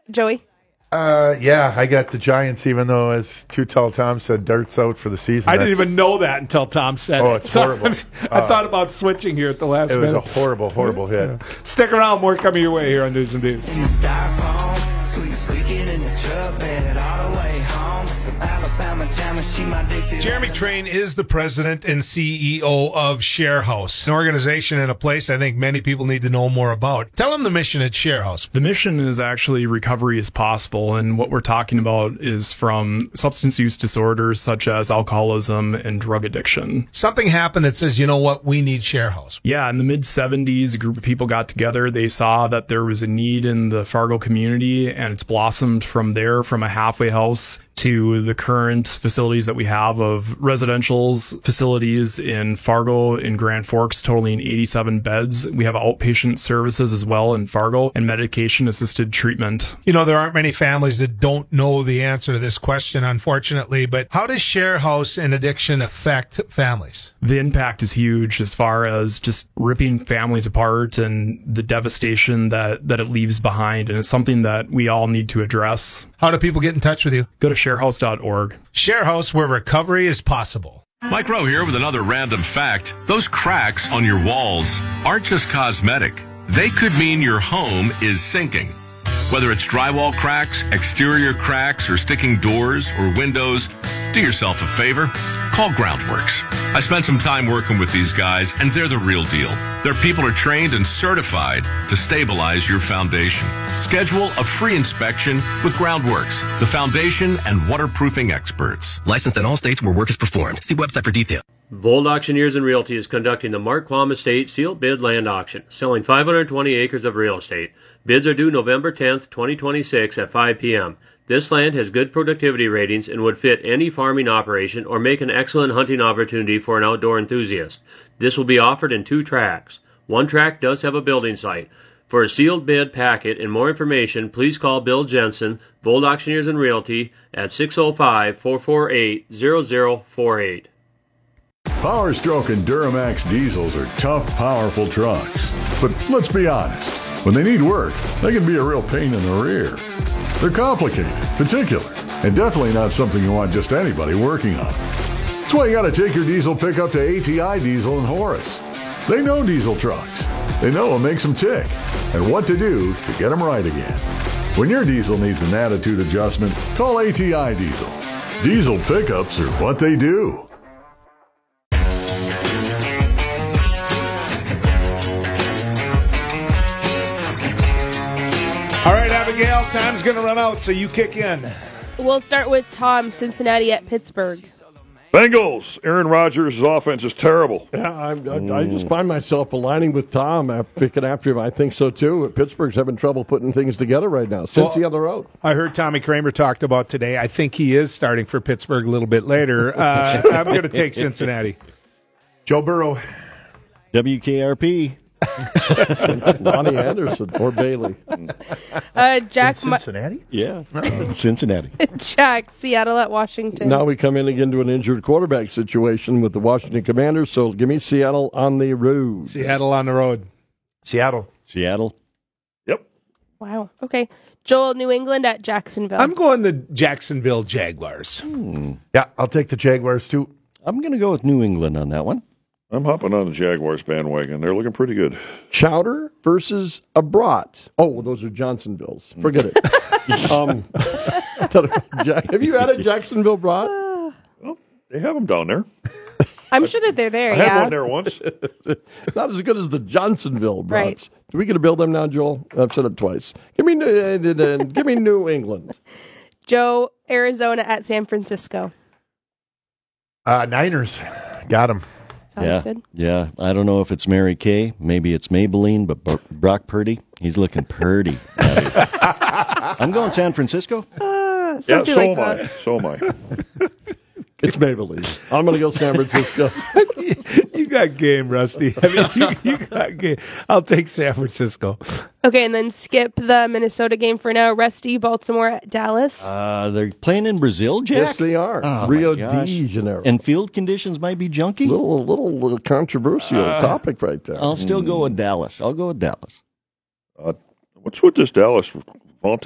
Joey? Yeah, I got the Giants, even though, as Too Tall Tom said, Dirt's out for the season. I didn't even know that until Tom said it. Oh, it's horrible. I thought about switching here at the last minute. It was a horrible, horrible hit. Yeah. Stick around. More coming your way here on News and Views. Jeremy Train is the president and CEO of ShareHouse, an organization and a place I think many people need to know more about. Tell them the mission at ShareHouse. The mission is actually recovery is possible, and what we're talking about is from substance use disorders such as alcoholism and drug addiction. Something happened that says, you know what, we need ShareHouse. Yeah, in the mid-'70s, a group of people got together. They saw that there was a need in the Fargo community, and it's blossomed from there, from a halfway house to the current facilities that we have of residential facilities in Fargo, in Grand Forks, totaling 87 beds. We have outpatient services as well in Fargo and medication-assisted treatment. You know, there aren't many families that don't know the answer to this question, unfortunately, but how does ShareHouse and addiction affect families? The impact is huge as far as just ripping families apart and the devastation that it leaves behind, and it's something that we all need to address. How do people get in touch with you? Go to sharehouse.org. ShareHouse, where recovery is possible. Mike Rowe here with another random fact. Those cracks on your walls aren't just cosmetic. They could mean your home is sinking. Whether it's drywall cracks, exterior cracks, or sticking doors or windows, do yourself a favor. Call Groundworks. I spent some time working with these guys, and they're the real deal. Their people are trained and certified to stabilize your foundation. Schedule a free inspection with Groundworks, the foundation and waterproofing experts. Licensed in all states where work is performed. See website for detail. Vold Auctioneers and Realty is conducting the Mark Quam Estate Sealed Bid Land Auction, selling 520 acres of real estate. Bids are due November 10th, 2026 at 5 p.m. This land has good productivity ratings and would fit any farming operation or make an excellent hunting opportunity for an outdoor enthusiast. This will be offered in 2 tracts. One tract does have a building site. For a sealed bid packet and more information, please call Bill Jensen, Vold Auctioneers and Realty, at 605-448-0048. Power Stroke and Duramax diesels are tough, powerful trucks. But let's be honest, when they need work, they can be a real pain in the rear. They're complicated, particular, and definitely not something you want just anybody working on. That's why you got to take your diesel pickup to ATI Diesel in Horace. They know diesel trucks. They know what makes them tick and what to do to get them right again. When your diesel needs an attitude adjustment, call ATI Diesel. Diesel pickups are what they do. All right, Abigail, time's going to run out, so you kick in. We'll start with Tom, Cincinnati at Pittsburgh. Bengals. Aaron Rodgers' offense is terrible. Yeah, I just find myself aligning with Tom, picking after him. I think so, too. Pittsburgh's having trouble putting things together right now. Cincy on the road. I heard Tommy Kramer talked about today. I think he is starting for Pittsburgh a little bit later. I'm going to take Cincinnati. Joe Burrow. WKRP. Lonnie Anderson or Bailey. Jack. Cincinnati? Yeah, Cincinnati. Jack, Seattle at Washington. Now we come in again to an injured quarterback situation with the Washington Commanders, so give me Seattle on the road. Seattle on the road. Seattle. Yep. Wow. Okay. Joel, New England at Jacksonville. I'm going the Jacksonville Jaguars. Yeah, I'll take the Jaguars, too. I'm going to go with New England on that one. I'm hopping on the Jaguars bandwagon. They're looking pretty good. Chowder versus a brat. Oh, those are Johnsonvilles. Forget it. Have you had a Jacksonville brat? Well, they have them down there. I'm sure that they're there, I had one there once. Not as good as the Johnsonville brats. Right. Do we get to build them now, Joel? I've said it twice. Give me New England. Joe, Arizona at San Francisco. Niners. Got them. Sounds good. Yeah. I don't know if it's Mary Kay. Maybe it's Maybelline, but Brock Purdy, he's looking purdy. I'm going San Francisco. Yeah, so am I. So am I. It's Maybelline. I'm going to go San Francisco. You got game, Rusty. I mean, you got game. I'll take San Francisco. Okay, and then skip the Minnesota game for now. Rusty, Baltimore at Dallas. They're playing in Brazil, Jack? Yes, they are. Oh, Rio de Janeiro. And field conditions might be junky? Little controversial topic right there. I'll still go with Dallas. I'll go with Dallas. What's with this Dallas